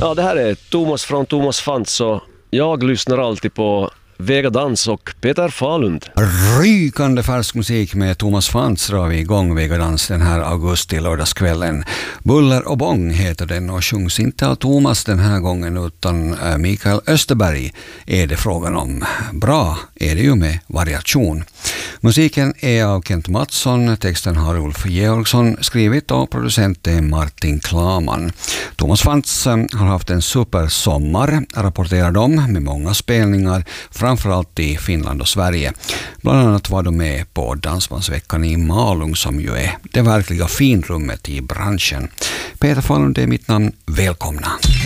Ja, det här är Thomas från Thomas Fantz och jag lyssnar alltid på Vega Dans och Peter Falund. Rykande färsk musik med Thomas Fantz drar vi igång Vega Dans den här augusti-lördagskvällen. Buller och bång heter den och sjungs inte av Thomas den här gången utan Mikael Österberg är det frågan om. Bra är det ju med variation. Musiken är av Kent Mattsson, texten har Ulf Georgsson skrivit och producent är Martin Klaman. Thomas Fantz har haft en supersommar, rapporterar de, med många spelningar, framförallt i Finland och Sverige. Bland annat var de med på Dansbandsveckan i Malung som ju är det verkliga finrummet i branschen. Peter Falund är mitt namn, välkomna.